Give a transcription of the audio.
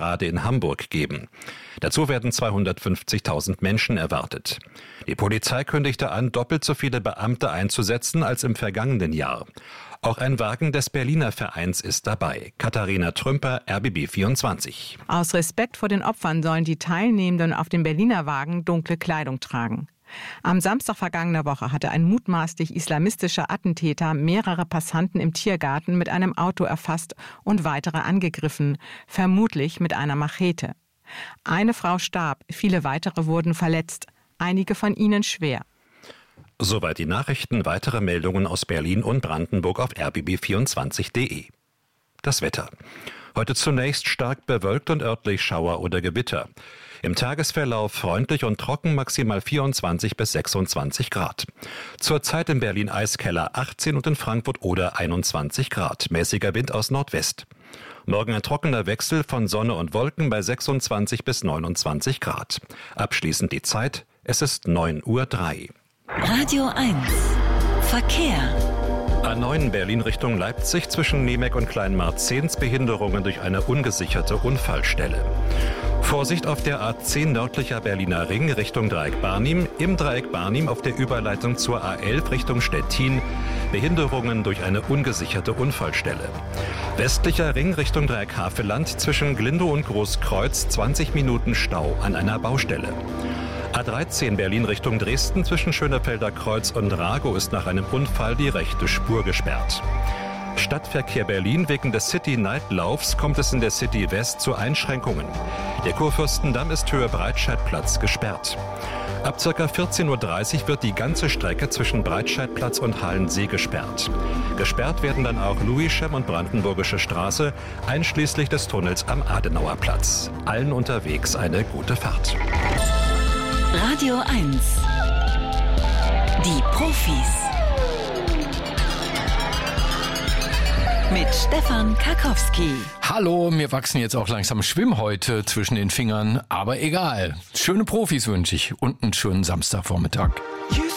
Parade in Hamburg geben. Dazu werden 250.000 Menschen erwartet. Die Polizei kündigte an, doppelt so viele Beamte einzusetzen als im vergangenen Jahr. Auch ein Wagen des Berliner Vereins ist dabei. Katharina Trümper, RBB 24. Aus Respekt vor den Opfern sollen die Teilnehmenden auf dem Berliner Wagen dunkle Kleidung tragen. Am Samstag vergangener Woche hatte ein mutmaßlich islamistischer Attentäter mehrere Passanten im Tiergarten mit einem Auto erfasst und weitere angegriffen, vermutlich mit einer Machete. Eine Frau starb, viele weitere wurden verletzt, einige von ihnen schwer. Soweit die Nachrichten. Weitere Meldungen aus Berlin und Brandenburg auf rbb24.de. Das Wetter. Heute zunächst stark bewölkt und örtlich Schauer oder Gewitter. Im Tagesverlauf freundlich und trocken, maximal 24 bis 26 Grad. Zurzeit in Berlin Eiskeller 18 und in Frankfurt Oder 21 Grad. Mäßiger Wind aus Nordwest. Morgen ein trockener Wechsel von Sonne und Wolken bei 26 bis 29 Grad. Abschließend die Zeit. Es ist 9:03 Uhr. Radio 1 Verkehr. A9 Berlin Richtung Leipzig zwischen Niemek und Kleinmarzens Behinderungen durch eine ungesicherte Unfallstelle. Vorsicht auf der A10 nördlicher Berliner Ring Richtung Dreieck Barnim. Im Dreieck Barnim auf der Überleitung zur A11 Richtung Stettin. Behinderungen durch eine ungesicherte Unfallstelle. Westlicher Ring Richtung Dreieck Havelland zwischen Glindow und Großkreuz 20 Minuten Stau an einer Baustelle. A13 Berlin Richtung Dresden zwischen Schönefelder Kreuz und Ragow ist nach einem Unfall die rechte Spur gesperrt. Stadtverkehr Berlin. Wegen des City-Night-Laufs kommt es in der City West zu Einschränkungen. Der Kurfürstendamm ist Höhe Breitscheidplatz gesperrt. Ab ca. 14:30 Uhr wird die ganze Strecke zwischen Breitscheidplatz und Halensee gesperrt. Gesperrt werden dann auch Louischem und Brandenburgische Straße, einschließlich des Tunnels am Adenauerplatz. Allen unterwegs eine gute Fahrt. Radio 1 Die Profis mit Stefan Karkowski. Hallo, mir wachsen jetzt auch langsam Schwimmhäute zwischen den Fingern, aber egal. Schöne Profis wünsche ich und einen schönen Samstagvormittag.